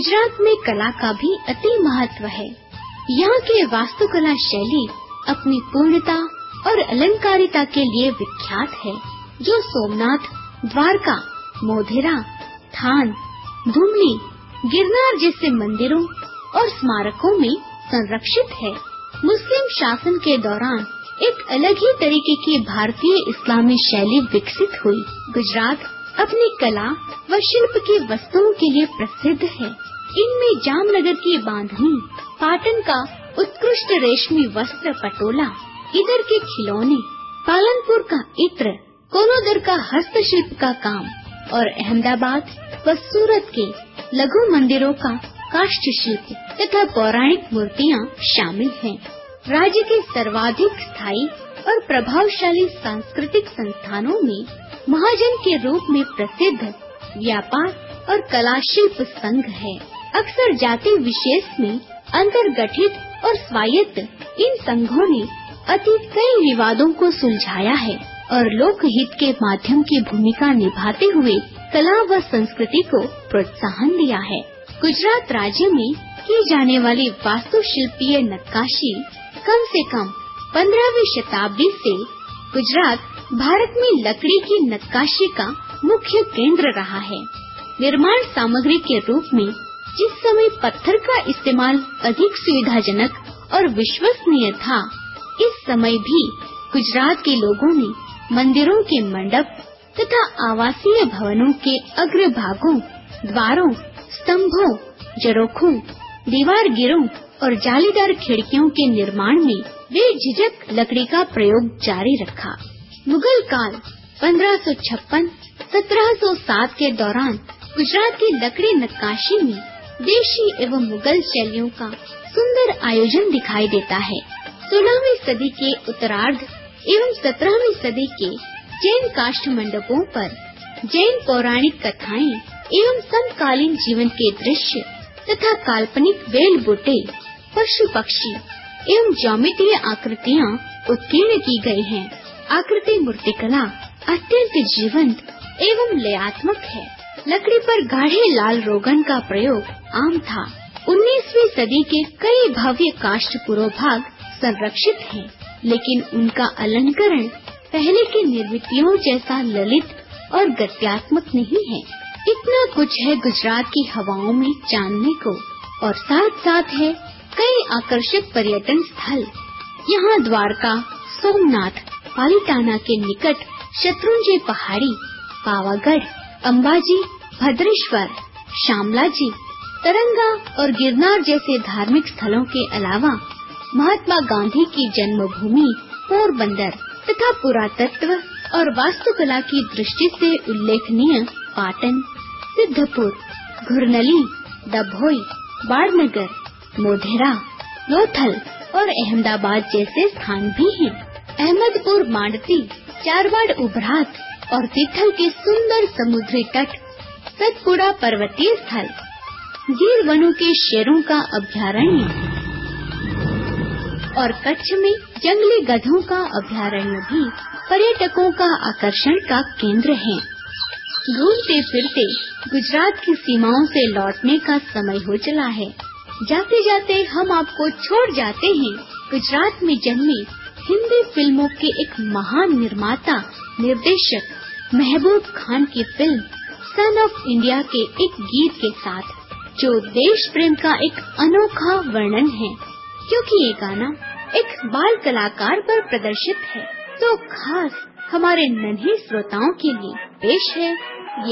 गुजरात में कला का भी अति महत्व है। यहाँ के वास्तुकला शैली अपनी पूर्णता और अलंकारिता के लिए विख्यात है, जो सोमनाथ, द्वारका, मोढेरा, थान, धुमली, गिरनार जैसे मंदिरों और स्मारकों में संरक्षित है। मुस्लिम शासन के दौरान एक अलग ही तरीके की भारतीय इस्लामी शैली विकसित हुई। गुजरात अपनी कला व शिल्प की वस्तुओं के लिए प्रसिद्ध है। इनमें जामनगर की बांधनी, पाटन का उत्कृष्ट रेशमी वस्त्र पटोला, इधर के खिलौने, पालनपुर का इत्र, कोलोदर का हस्तशिल्प का काम और अहमदाबाद व सूरत के लघु मंदिरों का काष्ठ शिल्प तथा पौराणिक मूर्तियाँ शामिल हैं। राज्य के सर्वाधिक स्थायी और प्रभावशाली सांस्कृतिक संस्थानों में महाजन के रूप में प्रसिद्ध व्यापार और कला शिल्प संघ है। अक्सर जाति विशेष में अंतर्गठित और स्वायत्त इन संघों ने अतीत कई विवादों को सुलझाया है और लोकहित के माध्यम की भूमिका निभाते हुए कला व संस्कृति को प्रोत्साहन दिया है। गुजरात राज्य में की जाने वाली वास्तुशिल्पीय नक्काशी कम से कम 15वीं शताब्दी से गुजरात भारत में लकड़ी की नक्काशी का मुख्य केंद्र रहा है। निर्माण सामग्री के रूप में जिस समय पत्थर का इस्तेमाल अधिक सुविधाजनक और विश्वसनीय था, इस समय भी गुजरात के लोगों ने मंदिरों के मंडप तथा आवासीय भवनों के अग्रभागों, द्वारों, स्तंभों, जरोखों, दीवार गिरों और जालीदार खिड़कियों के निर्माण में बेझिझक लकड़ी का प्रयोग जारी रखा। मुगल काल 1556-1707 के दौरान गुजरात की लकड़ी नक्काशी में देशी एवं मुगल शैलियों का सुंदर आयोजन दिखाई देता है। 16वीं सदी के उत्तरार्ध एवं 17वीं सदी के जैन काष्ठ मंडपों पर जैन पौराणिक कथाएं एवं समकालीन जीवन के दृश्य तथा काल्पनिक बेल बूटे, पशु पक्षी एवं ज्यामितीय आकृतियाँ उत्कीर्ण की गई हैं। आकृति मूर्तिकला अत्यंत जीवंत एवं लयात्मक है। लकड़ी पर गाढ़े लाल रोगन का प्रयोग आम था। 19वीं सदी के कई भव्य काष्ठ पुरोभाग संरक्षित हैं, लेकिन उनका अलंकरण पहले की निर्मितियों जैसा ललित और गद्यात्मक नहीं है। इतना कुछ है गुजरात की हवाओं में जानने को और साथ साथ है कई आकर्षक पर्यटन स्थल। यहाँ द्वारका, सोमनाथ, पालिताना के निकट शत्रुंजय पहाड़ी, पावागढ़, अंबाजी, भद्रेश्वर, शामलाजी, तरंगा और गिरनार जैसे धार्मिक स्थलों के अलावा महात्मा गांधी की जन्मभूमि पोरबंदर तथा पुरातत्व और वास्तुकला की दृष्टि से उल्लेखनीय पाटन, सिद्धपुर, घुरनली, डभोई, बाड़नगर, मोढेरा, लोथल और अहमदाबाद जैसे स्थान भी हैं। अहमदपुर, मांडती, चारवाड़, उभरात और तिथल के सुंदर समुद्री तट, सतपुड़ा पर्वतीय स्थल, गिर वनों के शेरों का अभ्यारण्य और कच्छ में जंगली गधों का अभ्यारण्य भी पर्यटकों का आकर्षण का केंद्र है। घूमते फिरते गुजरात की सीमाओं से लौटने का समय हो चला है। जाते जाते हम आपको छोड़ जाते हैं गुजरात में जन्मे हिंदी फिल्मों के एक महान निर्माता निर्देशक महबूब खान की फिल्म सन ऑफ इंडिया के एक गीत के साथ, जो देश प्रेम का एक अनोखा वर्णन है। क्योंकि ये गाना एक बाल कलाकार पर प्रदर्शित है, तो खास हमारे नन्हे श्रोताओं के लिए पेश है